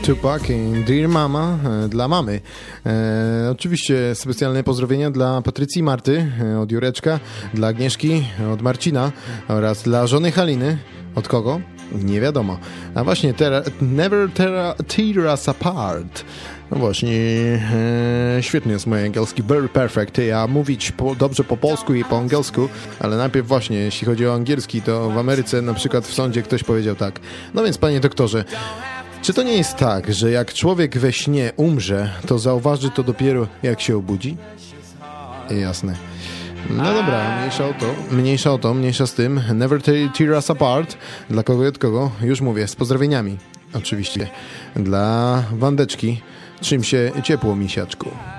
Tupac i Dear Mama dla mamy. Oczywiście specjalne pozdrowienia dla Patrycji i Marty od Jureczka, dla Agnieszki od Marcina oraz dla żony Haliny. Od kogo? Nie wiadomo. A właśnie Never Tear Us Apart. No właśnie, świetny jest mój angielski, very perfect. Ja mówić dobrze po polsku i po angielsku, ale najpierw właśnie, jeśli chodzi o angielski, to w Ameryce na przykład w sądzie ktoś powiedział tak. No więc, panie doktorze, czy to nie jest tak, że jak człowiek we śnie umrze, to zauważy to dopiero jak się obudzi? Jasne. No dobra, mniejsza z tym. Never Tear Us Apart. Dla kogo i od kogo? Już mówię, z pozdrowieniami. Oczywiście. Dla Wandeczki. Trzym się ciepło, misiaczku.